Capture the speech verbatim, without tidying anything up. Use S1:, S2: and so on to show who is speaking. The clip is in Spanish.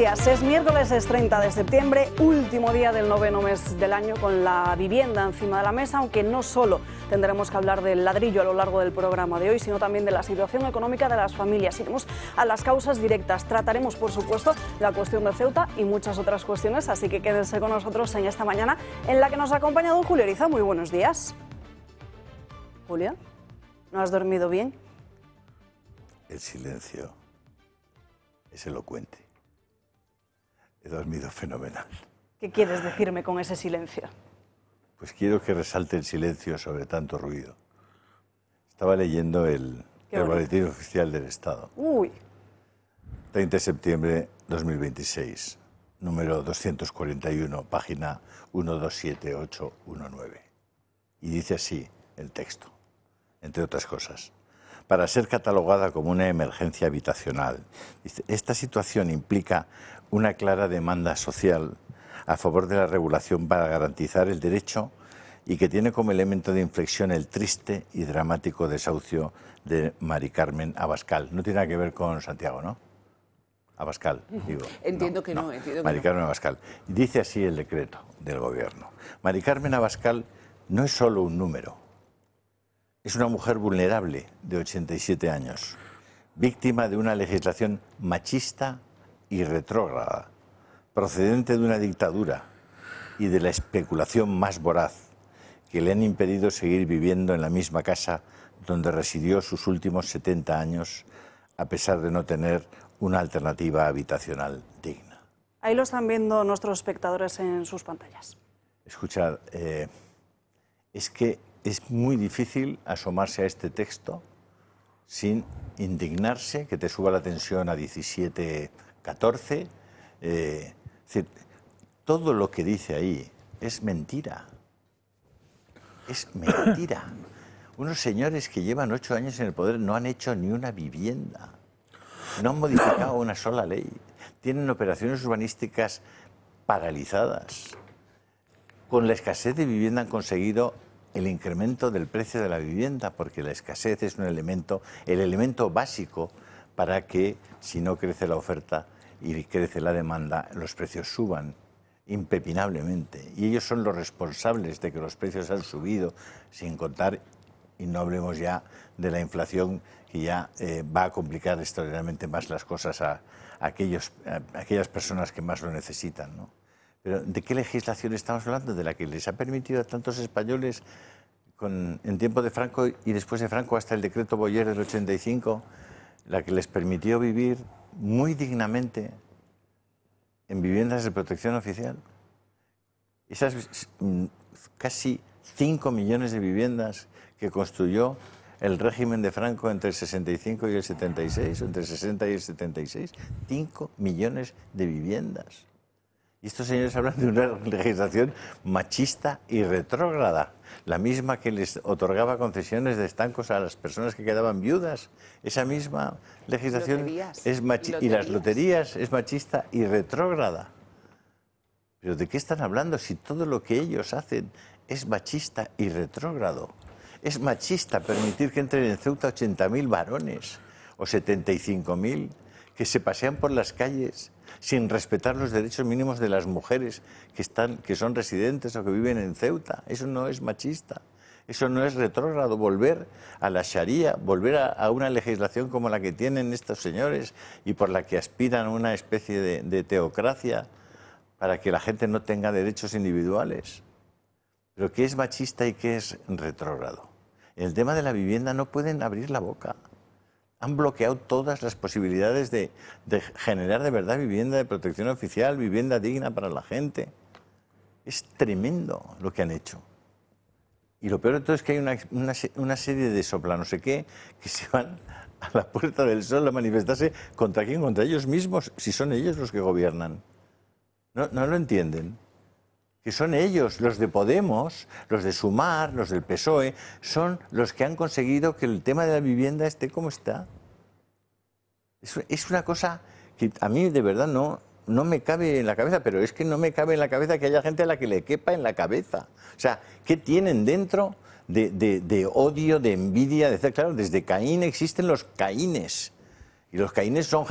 S1: días, es miércoles, es treinta de septiembre, último día del noveno mes del año con la vivienda encima de la mesa, aunque no solo tendremos que hablar del ladrillo a lo largo del programa de hoy, sino también de la situación económica de las familias. Iremos a las causas directas, trataremos por supuesto la cuestión de Ceuta y muchas otras cuestiones, así que quédense con nosotros en esta mañana en la que nos ha acompañado Julio Oriza. Muy buenos días. Julio, ¿no has dormido bien?
S2: El silencio es elocuente. He dormido fenomenal.
S1: ¿Qué quieres decirme con ese silencio?
S2: Pues quiero que resalte el silencio sobre tanto ruido. Estaba leyendo el, el boletín oficial del Estado.
S1: Uy.
S2: treinta de septiembre de dos mil veintiséis, número doscientos cuarenta y uno, página uno dos siete ocho uno nueve. Y dice así el texto, entre otras cosas. Para ser catalogada como una emergencia habitacional, esta situación implica una clara demanda social a favor de la regulación para garantizar el derecho y que tiene como elemento de inflexión el triste y dramático desahucio de Mari Carmen Abascal. No tiene nada que ver con Santiago, ¿no? Abascal, digo.
S3: Entiendo
S2: no,
S3: que no,
S2: no.
S3: entiendo que
S2: Mari
S3: no.
S2: Carmen Abascal. Dice así el decreto del Gobierno. Mari Carmen Abascal no es solo un número. Es una mujer vulnerable de ochenta y siete años, víctima de una legislación machista y retrógrada, procedente de una dictadura y de la especulación más voraz que le han impedido seguir viviendo en la misma casa donde residió sus últimos setenta años, a pesar de no tener una alternativa habitacional digna.
S1: Ahí lo están viendo nuestros espectadores en sus pantallas.
S2: Escuchad, eh, es que es muy difícil asomarse a este texto sin indignarse, que te suba la tensión a diecisiete, catorce. Eh, es decir, todo lo que dice ahí es mentira. Es mentira. Unos señores que llevan ocho años en el poder no han hecho ni una vivienda. No han modificado una sola ley. Tienen operaciones urbanísticas paralizadas. Con la escasez de vivienda han conseguido el incremento del precio de la vivienda, porque la escasez es un elemento, el elemento básico para que, si no crece la oferta y crece la demanda, los precios suban impepinablemente. Y ellos son los responsables de que los precios han subido, sin contar, y no hablemos ya de la inflación, que ya eh, va a complicar extraordinariamente más las cosas a, a, aquellos, a aquellas personas que más lo necesitan, ¿no? Pero ¿de qué legislación estamos hablando? De la que les ha permitido a tantos españoles, con, en tiempo de Franco y después de Franco hasta el decreto Boyer del ochenta y cinco, la que les permitió vivir muy dignamente en viviendas de protección oficial. Esas casi cinco millones de viviendas que construyó el régimen de Franco entre el sesenta y cinco y el setenta y seis, entre el sesenta y el setenta y seis, cinco millones de viviendas. Y estos señores hablan de una legislación machista y retrógrada, la misma que les otorgaba concesiones de estancos a las personas que quedaban viudas. Esa misma legislación
S3: loterías,
S2: es machi- y, y las loterías es machista y retrógrada. ¿Pero de qué están hablando si todo lo que ellos hacen es machista y retrógrado? Es machista permitir que entren en Ceuta ochenta mil varones o setenta y cinco mil que se pasean por las calles sin respetar los derechos mínimos de las mujeres que, están, que son residentes o que viven en Ceuta. Eso no es machista, eso no es retrógrado. Volver a la Sharia, volver a, a una legislación como la que tienen estos señores y por la que aspiran a una especie de, de teocracia para que la gente no tenga derechos individuales. Pero ¿qué es machista y qué es retrógrado? En el tema de la vivienda no pueden abrir la boca. Han bloqueado todas las posibilidades de, de generar de verdad vivienda de protección oficial, vivienda digna para la gente. Es tremendo lo que han hecho. Y lo peor de todo es que hay una, una, una serie de sopla no sé qué que se van a la Puerta del Sol a manifestarse contra quién, contra ellos mismos, si son ellos los que gobiernan. No, no lo entienden. Que son ellos, los de Podemos, los de Sumar, los del P S O E, son los que han conseguido que el tema de la vivienda esté como está. Es, es una cosa que a mí de verdad no, no me cabe en la cabeza, pero es que no me cabe en la cabeza que haya gente a la que le quepa en la cabeza. O sea, ¿qué tienen dentro de, de, de odio, de envidia? De, claro, desde Caín existen los Caínes. Y los Caínes son